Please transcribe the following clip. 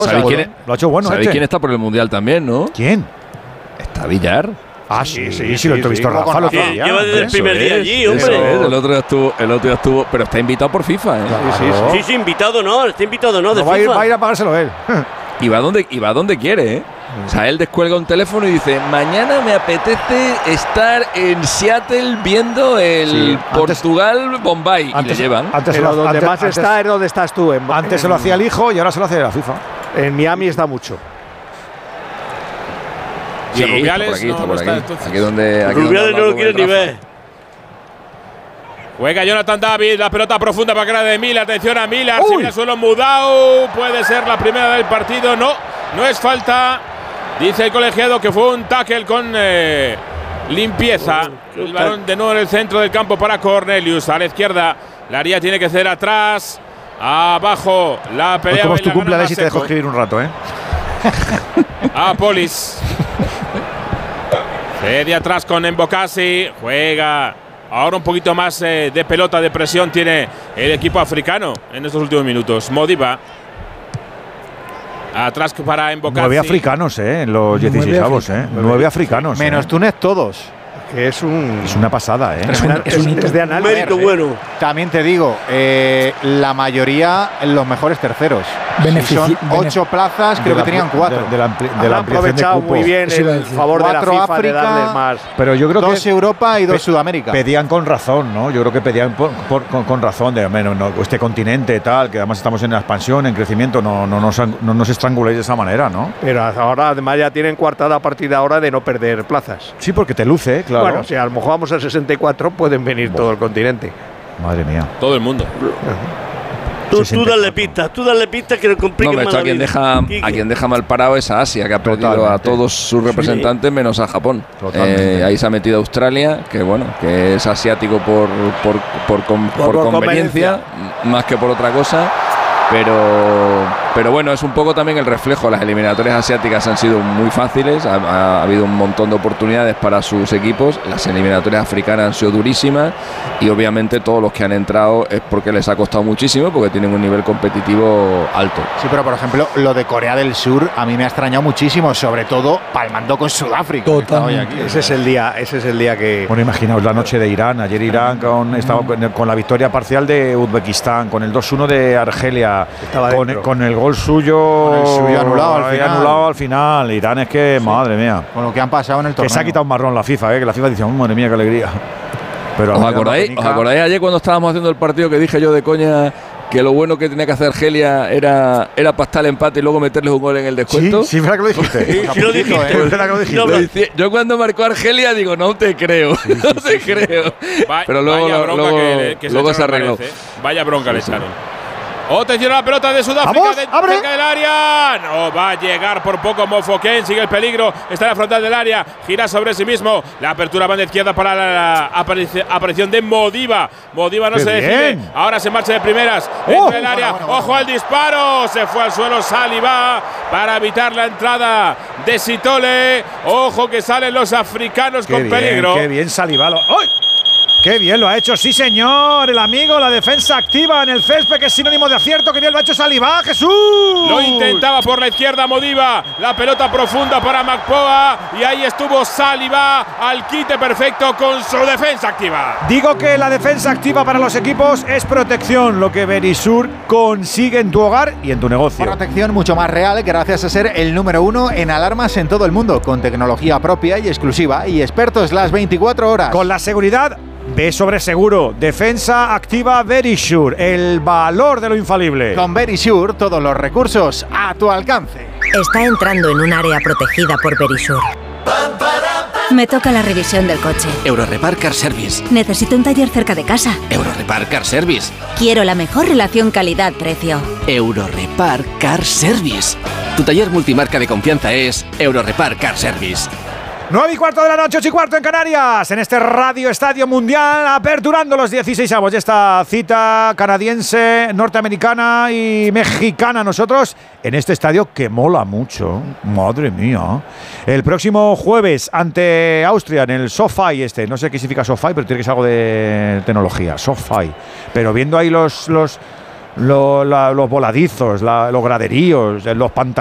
¿Sabéis quién, lo ha hecho bueno? ¿Sabéis quién está por el Mundial también, no? ¿Quién? Está Villar. Ah, sí, lo he visto Rafa el otro día. Lleva desde el primer día allí, hombre. El otro día estuvo, pero está invitado por FIFA, ¿eh? Claro. Sí, invitado no, está invitado no, de FIFA. Va a ir a pagárselo él. Y va donde quiere, ¿eh? O sea, él descuelga un teléfono y dice: mañana me apetece estar en Seattle viendo el Portugal-Bombay. Y le llevan. Pero donde más está es donde estás tú. Antes se lo hacía el hijo y ahora se lo hace la FIFA. En Miami está mucho. Y Rubiales está por aquí. Aquí donde Rubiales no lo quiere ni ver. Juega Jonathan David, la pelota profunda para cara de Miller. Atención a Miller, se mira al suelo Mudau. Puede ser la primera del partido. No es falta. Dice el colegiado que fue un tackle con limpieza. El balón de nuevo en el centro del campo para Cornelius. A la izquierda, la área tiene que ser atrás. Abajo, la pelea. ¿Cómo es tu cumpleaños y te dejo escribir un rato, A Polis. De atrás con Mbokasi. Juega. Ahora un poquito más de pelota, de presión tiene el equipo africano en estos últimos minutos. Modiba. Atrás para Mbokasi. 9 africanos, en los 16avos, 9 africanos. Menos Túnez todos. Que es una pasada, Es de análisis. Mérito bueno. También te digo, la mayoría en los mejores terceros. Si son 8 plazas, creo que tenían 4. De la ampliación aprovechado de cupo. muy bien el favor de la FIFA África, de darles más. Pero yo creo 2 Europa y 2 Sudamérica. Pedían con razón, ¿no? Yo creo que pedían con razón de este continente tal, que además estamos en la expansión, en crecimiento, no nos estranguléis de esa manera, ¿no? Pero ahora además ya tienen coartada a partir de ahora de no perder plazas. Sí, porque te luce, claro. Bueno, si a lo mejor vamos al 64, pueden venir todo el continente. Madre mía. Todo el mundo. Tú dale pista que lo complique más. A quien deja mal parado es a Asia, que ha perdido a todos sus representantes menos a Japón. Ahí se ha metido Australia, que bueno, que es asiático por conveniencia, más que por otra cosa. Pero bueno, es un poco también el reflejo. Las eliminatorias asiáticas han sido muy fáciles, ha habido un montón de oportunidades para sus equipos. Las eliminatorias africanas han sido durísimas y obviamente todos los que han entrado es porque les ha costado muchísimo, porque tienen un nivel competitivo alto. Sí, pero por ejemplo, lo de Corea del Sur a mí me ha extrañado muchísimo, sobre todo palmando con Sudáfrica. Totalmente. Ese es el día que… Bueno, imaginaos la noche de Irán. Ayer Irán estaba con la victoria parcial de Uzbekistán, con el 2-1 de Argelia, con el gol suyo anulado al final. Irán es que, madre mía. Con lo que han pasado en el torneo. Que se ha quitado un marrón la FIFA, que la FIFA dice, madre mía, qué alegría. Pero ¿Os acordáis ayer cuando estábamos haciendo el partido que dije yo de coña que lo bueno que tenía que hacer Argelia era pastar el empate y luego meterles un gol en el descuento? Sí, ¿verdad que lo dijiste? Sí, lo dijiste. Yo cuando marcó Argelia digo, no te creo, no te creo. Pero luego se arregló. Vaya bronca le echaron. Atención a la pelota de Sudáfrica, cerca del área. No va a llegar por poco Mofoken. Sigue el peligro. Está en la frontal del área. Gira sobre sí mismo. La apertura banda izquierda para la aparición de Modiba. Modiba no se decide. Ahora se marcha de primeras. Entra el área. Ojo al disparo. Se fue al suelo Saliba para evitar la entrada de Sitole. Ojo que salen los africanos con peligro. Qué bien Saliba. ¡Ay! ¡Qué bien lo ha hecho! ¡Sí, señor! El amigo, la defensa activa en el césped, que es sinónimo de acierto. ¡Qué bien lo ha hecho Saliba! ¡Jesús! Lo intentaba por la izquierda Modiba. La pelota profunda para Makpoa. Y ahí estuvo Saliba al quite perfecto con su defensa activa. Digo que la defensa activa para los equipos es protección. Lo que Verisur consigue en tu hogar y en tu negocio. Protección mucho más real gracias a ser el número 1 en alarmas en todo el mundo. Con tecnología propia y exclusiva y expertos las 24 horas. Con la seguridad ve sobre seguro. Defensa activa Verisure, el valor de lo infalible. Con Verisure, todos los recursos a tu alcance. Está entrando en un área protegida por Verisure. Me toca la revisión del coche. Eurorepar Car Service. Necesito un taller cerca de casa. Eurorepar Car Service. Quiero la mejor relación calidad-precio. Eurorepar Car Service. Tu taller multimarca de confianza es Eurorepar Car Service. 9:15 de la noche, 8:15 en Canarias, en este Radio Estadio Mundial, aperturando los 16avos de esta cita canadiense, norteamericana y mexicana. Nosotros en este estadio que mola mucho, madre mía. El próximo jueves ante Austria en el SoFi no sé qué significa SoFi, pero tiene que ser algo de tecnología, SoFi. Pero viendo ahí los los voladizos, los graderíos, los pantanos